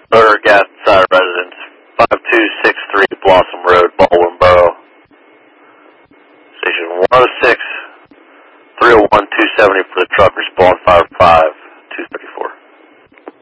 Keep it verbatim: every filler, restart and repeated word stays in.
Burger Gas Inside Residence, five two six three Blossom Road, Baldwin Borough. Station one oh six.